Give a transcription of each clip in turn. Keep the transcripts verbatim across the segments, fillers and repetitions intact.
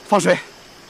放水。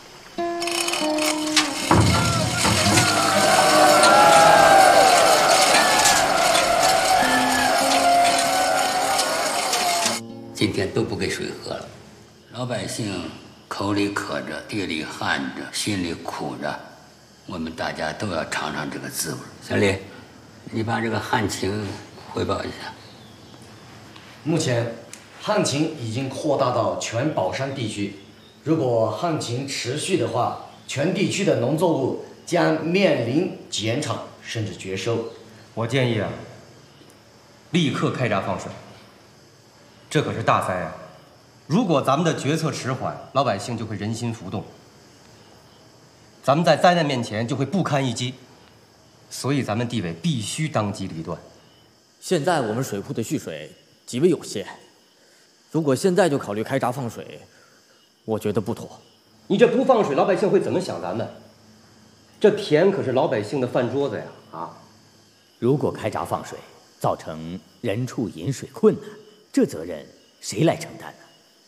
今天都不给水喝了，老百姓口里渴着，地里旱着，心里苦着，我们大家都要尝尝这个滋味。小李，你把这个旱情汇报一下。 目前，旱情已经扩大到全宝山地区。如果旱情持续的话，全地区的农作物将面临减产甚至绝收。 我建议啊，立刻开闸放水。这可是大灾啊！如果咱们的决策迟缓，老百姓就会人心浮动，咱们在灾难面前就会不堪一击。所以咱们地委必须当机立断。 现在我们水库的蓄水极为有限，如果现在就考虑开闸放水，我觉得不妥。 你这不放水，老百姓会怎么想咱们？这田可是老百姓的饭桌子呀！啊！ 如果开闸放水，造成人畜饮水困难，这责任谁来承担呢？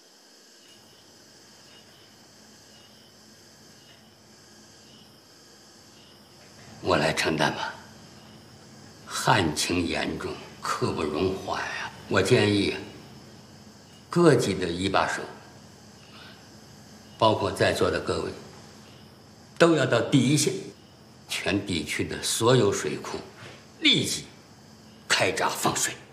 我来承担吧。旱情严重，刻不容缓呀！我建议各级的一把手，包括在座的各位，都要到第一线，全地区的所有水库立即开闸放水。